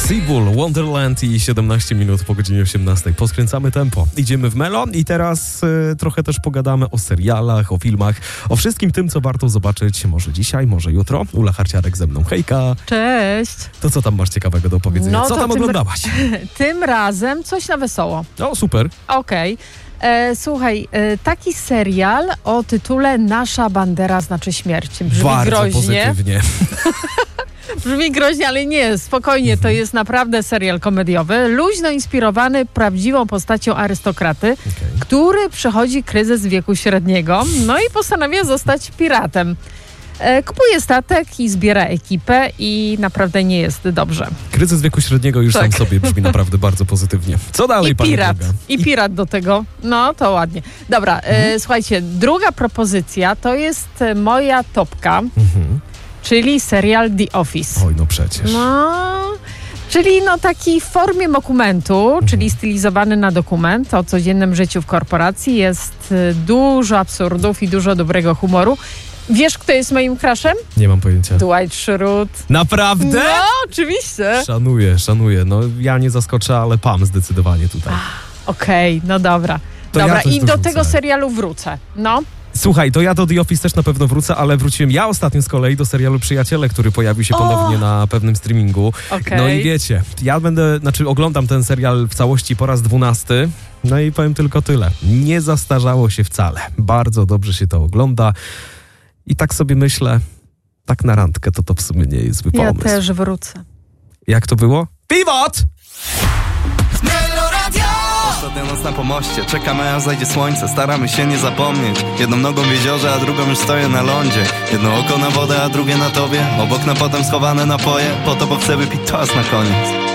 Seabull, Wonderland i 17 minut po godzinie 18. Poskręcamy tempo. Idziemy w melo i teraz trochę też pogadamy o serialach, o filmach, o wszystkim tym, co warto zobaczyć może dzisiaj, może jutro. Ula Harciarek ze mną. Hejka. Cześć. To co tam masz ciekawego do powiedzenia? No co tam oglądałaś? Tym razem coś na wesoło. O, super. Okej. Słuchaj, taki serial o tytule Nasza bandera znaczy śmierć. Brzmi Bardzo groźnie. pozytywnie. Brzmi groźnie, ale nie, spokojnie, to jest naprawdę serial komediowy, luźno inspirowany prawdziwą postacią arystokraty, który przechodzi kryzys wieku średniego, no i postanawia zostać piratem. Kupuje statek i zbiera ekipę i naprawdę nie jest dobrze. Kryzys wieku średniego już sam sobie brzmi naprawdę bardzo pozytywnie. Co dalej, pani droga? I pirat do tego. No, to ładnie. Dobra, słuchajcie, druga propozycja to jest moja topka, czyli serial The Office. Oj, no przecież. Czyli taki w formie dokumentu, czyli stylizowany na dokument o codziennym życiu w korporacji. Jest dużo absurdów i dużo dobrego humoru. Wiesz, kto jest moim crushem? Nie mam pojęcia. Dwight Schrute. Naprawdę? No, oczywiście. Szanuję. No, ja nie zaskoczę, ale Pam zdecydowanie tutaj. Okej, no dobra. Ja i do dorzucę. tego serialu wrócę. No. Słuchaj, to ja do The Office też na pewno wrócę, ale wróciłem ja ostatnio z kolei do serialu Przyjaciele, który pojawił się ponownie na pewnym streamingu. Okay. No i wiecie, oglądam ten serial w całości po raz 12, no i powiem tylko tyle. Nie zastarzało się wcale. Bardzo dobrze się to ogląda i tak sobie myślę, tak na randkę to w sumie nie jest zły pomysł. Ja też wrócę. Jak to było? Pivot! Ostatnia noc na pomoście, czekamy aż zajdzie słońce. Staramy się nie zapomnieć. Jedną nogą w jeziorze, a drugą już stoję na lądzie. Jedno oko na wodę, a drugie na tobie. Obok na potem schowane napoje. Po to, bo chcę wypić toast na koniec.